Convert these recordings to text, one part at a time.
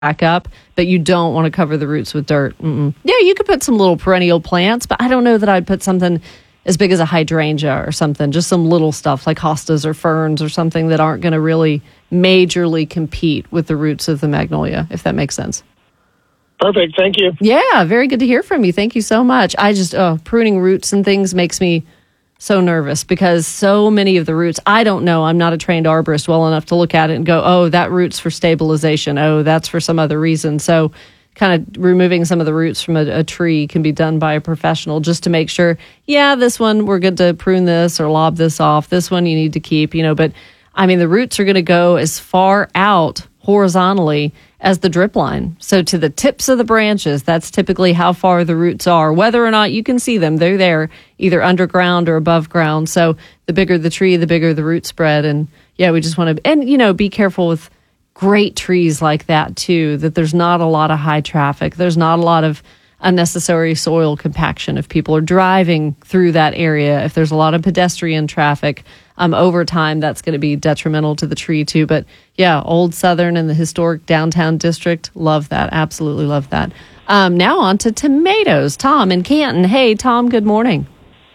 back up, but you don't want to cover the roots with dirt. Yeah, you could put some little perennial plants, but I don't know that I'd put something as big as a hydrangea or something, just some little stuff like hostas or ferns or something that aren't going to really majorly compete with the roots of the magnolia, if that makes sense. Perfect. Thank you. Yeah, very good to hear from you. Thank you so much. I just, pruning roots and things makes me so nervous because so many of the roots, I don't know, I'm not a trained arborist well enough to look at it and go, oh, that root's for stabilization. Oh, that's for some other reason. So kind of removing some of the roots from a tree can be done by a professional just to make sure, yeah, this one, we're good to prune this or lob this off. This one you need to keep, but I mean, the roots are going to go as far out horizontally as the drip line. So to the tips of the branches, that's typically how far the roots are. Whether or not you can see them, they're there either underground or above ground. So the bigger the tree, the bigger the root spread. And yeah, we just want to, and be careful with great trees like that too, that there's not a lot of high traffic. There's not a lot of unnecessary soil compaction if people are driving through that area. If there's a lot of pedestrian traffic, over time, that's going to be detrimental to the tree too. But yeah, Old Southern and the historic downtown district, love that. Absolutely love that. Now on to tomatoes. Tom in Canton. Hey, Tom, good morning.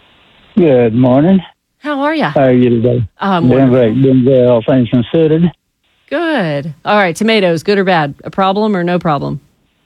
Good morning. How are you? How are you today? Doing great. Doing good, all things considered. Good. All right, tomatoes, good or bad? A problem or no problem?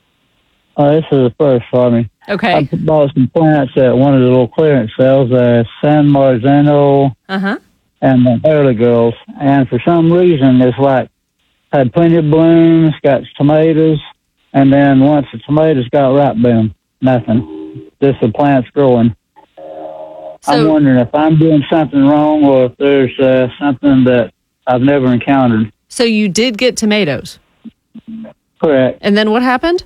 This is the first for me. Okay. I bought some plants at one of the little clearance sales, San Marzano and the Early Girls. And for some reason, it's like had plenty of blooms, got tomatoes, and then once the tomatoes got ripe, boom, nothing. Just the plants growing. So, I'm wondering if I'm doing something wrong or if there's something that I've never encountered. So you did get tomatoes? Correct. And then what happened?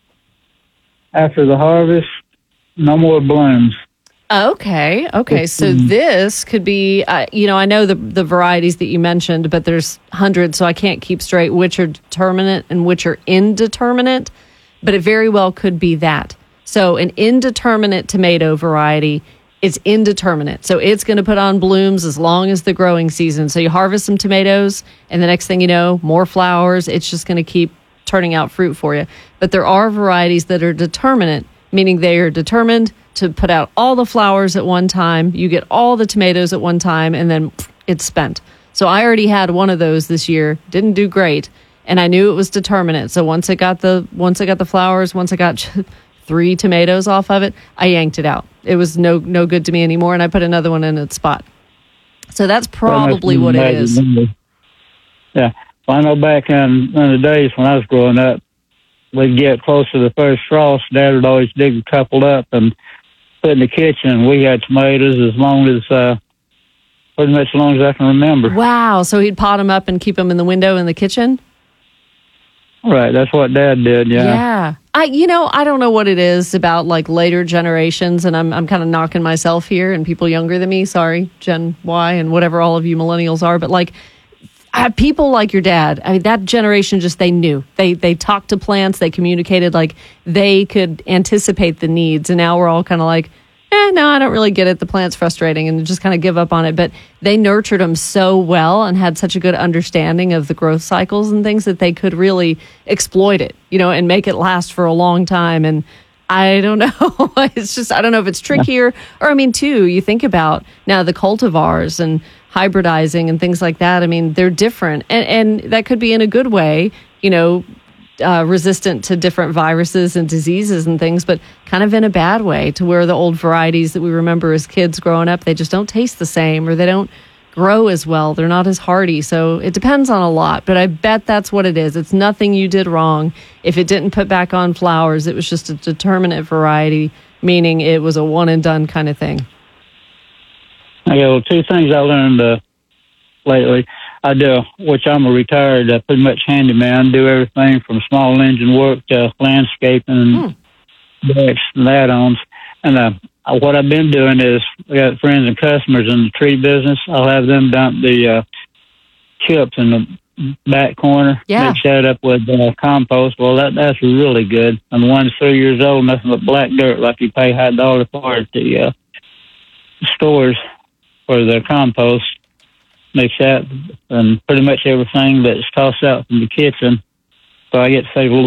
After the harvest, no more blooms. Okay. So this could be, I know the varieties that you mentioned, but there's hundreds, so I can't keep straight which are determinate and which are indeterminate, but it very well could be that. So an indeterminate tomato variety is indeterminate. So it's going to put on blooms as long as the growing season. So you harvest some tomatoes, and the next thing you know, more flowers. It's just going to keep turning out fruit for you. But there are varieties that are determinate, meaning they are determined to put out all the flowers at one time. You get all the tomatoes at one time, and then it's spent. So I already had one of those this year. Didn't do great, and I knew it was determinate. So once I got the flowers, once I got 3 tomatoes off of it, I yanked it out. It was no good to me anymore, and I put another one in its spot. So that's probably what it is. Yeah. Well, I know back in the days when I was growing up, we'd get close to the first frost. Dad would always dig a couple up and put in the kitchen. We had tomatoes pretty much as long as I can remember. Wow. So he'd pot them up and keep them in the window in the kitchen? Right. That's what Dad did, yeah. Yeah. I don't know what it is about like later generations, and I'm kind of knocking myself here and people younger than me. Sorry, Gen Y and whatever all of you millennials are. But like, people like your dad, I mean, that generation they knew. They talked to plants, they communicated, like they could anticipate the needs. And now we're all kind of like, no, I don't really get it. The plant's frustrating, and just kind of give up on it. But they nurtured them so well and had such a good understanding of the growth cycles and things that they could really exploit it, and make it last for a long time. And I don't know. It's just, I don't know if it's trickier or, too, you think about now the cultivars and hybridizing and things like that. I mean, they're different, and that could be in a good way, resistant to different viruses and diseases and things, but kind of in a bad way to where the old varieties that we remember as kids growing up, they just don't taste the same, or they don't grow as well. They're not as hardy. So it depends on a lot, but I bet that's what it is. It's nothing you did wrong. If it didn't put back on flowers, it was just a determinate variety, meaning it was a one and done kind of thing. Okay, well, 2 things I learned lately. I do, which I'm a retired, pretty much handyman, do everything from small engine work to landscaping and decks and add-ons. And what I've been doing is, I got friends and customers in the tree business. I'll have them dump the chips in the back corner, mix that up with compost. Well, that's really good. And the one's 3 years old, nothing but black dirt, like you pay high dollar for at the stores for the compost. Mix that and pretty much everything that's tossed out from the kitchen So I get to save a little